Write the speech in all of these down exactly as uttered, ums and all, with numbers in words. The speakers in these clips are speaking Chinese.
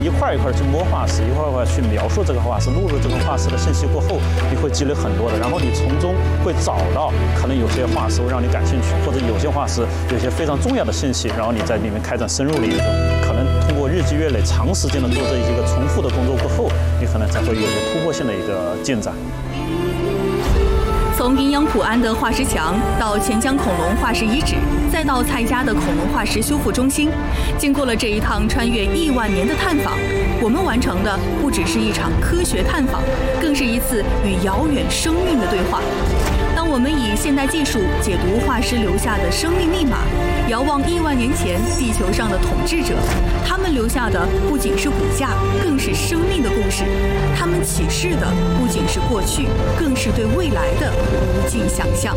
一块一块去摸化石，一块一块去描述这个化石，录入这个化石的信息过后，你会积累很多的，然后你从中会找到可能有些化石会让你感兴趣，或者有些化石有些非常重要的信息，然后你在里面开展深入的研究。可能通过日积月累、长时间的做这一个重复的工作过后，你可能才会有一个突破性的一个进展。 从营养普安的化石墙到钱江恐龙化石遗址，再到蔡家的恐龙化石修复中心，经过了这一趟穿越亿万年的探访，我们完成的不只是一场科学探访，更是一次与遥远生命的对话。当我们以现代技术解读化石留下的生命密码，遥望亿万年前地球上的统治者，他们留下的不仅是骨架，更是生命的故事。他们启示的不仅是过去，更是对未来的无尽想象。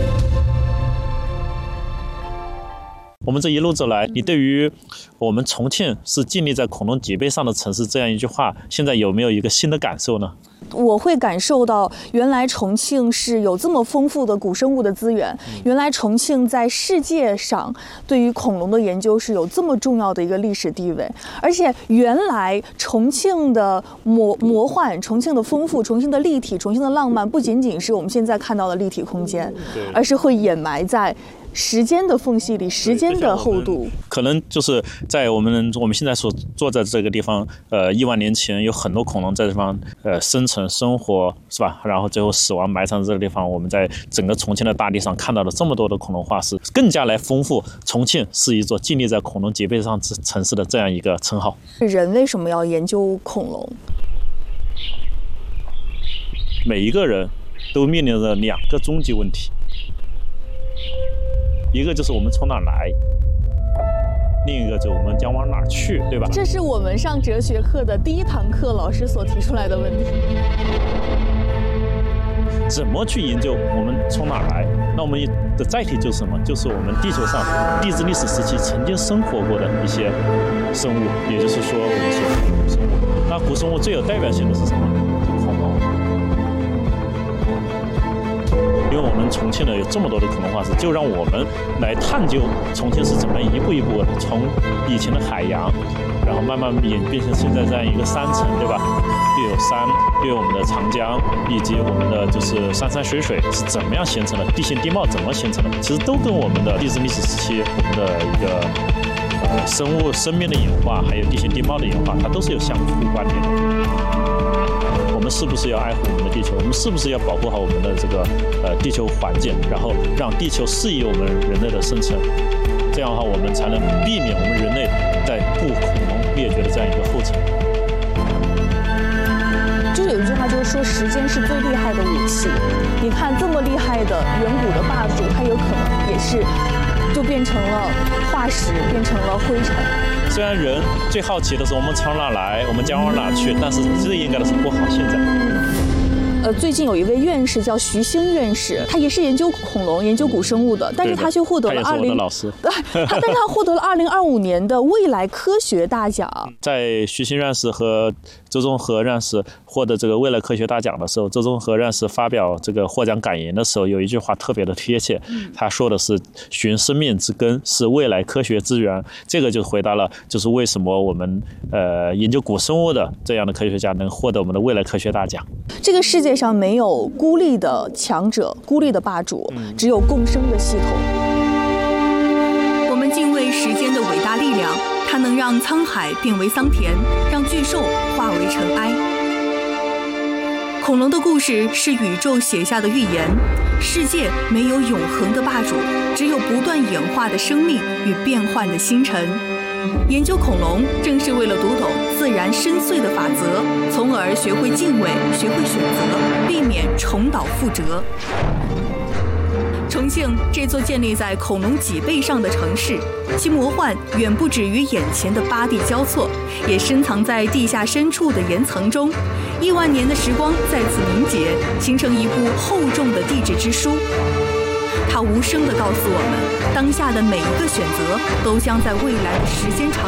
我们这一路走来，你对于我们重庆是建立在恐龙脊背上的城市这样一句话，现在有没有一个新的感受呢？ 我会感受到，原来重庆是有这么丰富的古生物的资源，原来重庆在世界上对于恐龙的研究是有这么重要的一个历史地位，而且原来重庆的魔魔幻、重庆的丰富、重庆的立体、重庆的浪漫，不仅仅是我们现在看到的立体空间，而是会掩埋在时间的缝隙里，时间的厚度。 可能就是在我们我们现在所坐在这个地方，呃，亿万年前有很多恐龙在这地方呃生存生活，是吧？然后最后死亡埋藏在这个地方，我们在整个重庆的大地上看到了这么多的恐龙化石，更加来丰富重庆是一座建立在恐龙脊背上城市的这样一个称号。 人为什么要研究恐龙？ 每一个人都面临着两个终极问题。一个就是我们从哪来，另一个就是我们将往哪去，对吧？ 这是我们上哲学课的第一堂课老师所提出来的问题。 怎么去研究我们从哪来？那我们的载体就是什么？就是我们地球上地质历史时期曾经生活过的一些生物，也就是说我们说的古生物。那古生物最有代表性的是什么？就是恐龙。因为我们重庆呢有这么多的恐龙化石，就让我们来探究重庆是怎么一步一步从以前的海洋，然后慢慢演变成现在这样一个山城，对吧？又有山，又有我们的长江，以及我们的就是山山水水是怎么样形成的，地形地貌怎么形成的，其实都跟我们的地质历史时期我们的一个呃生物生命的演化，还有地形地貌的演化，它都是有相互关联的。我们是不是要爱护我们的地球？我们是不是要保护好我们的这个呃地球环境，然后让地球适宜我们人类的生存？这样的话，我们才能避免我们人类在步恐龙灭绝的这样一个后尘。 就有一句话，就是说时间是最厉害的武器。你看这么厉害的远古的霸主，它有可能也是就变成了化石，变成了灰尘。 虽然人最好奇的是我们从哪来，我们将往哪去，但是最应该的是过好现在。 呃，最近有一位院士叫徐星院士，他也是研究恐龙、研究古生物的，但是他却获得了二零，他也是我的老师，他但是他获得了二零二五年的未来科学大奖。 在徐星院士和周宗和院士获得这个未来科学大奖的时候，周宗和院士发表这个获奖感言的时候，有一句话特别的贴切，他说的是“寻生命之根是未来科学之源”，这个就回答了，就是为什么我们呃研究古生物的这样的科学家能获得我们的未来科学大奖。 这个世界上没有孤立的强者、孤立的霸主，只有共生的系统。 我们敬畏时间的伟大力量，它能让沧海变为桑田，让巨兽化为尘埃。恐龙的故事是宇宙写下的预言，世界没有永恒的霸主，只有不断演化的生命与变幻的星辰。研究恐龙正是为了读懂自然深邃的法则，从而学会敬畏，学会选择，避免重蹈覆辙。重庆这座建立在恐龙脊背上的城市，其魔幻远不止于眼前的八地交错，也深藏在地下深处的岩层中。亿万年的时光在此凝结，形成一部厚重的地质之书。它无声地告诉我们，当下的每一个选择都将在未来的时间长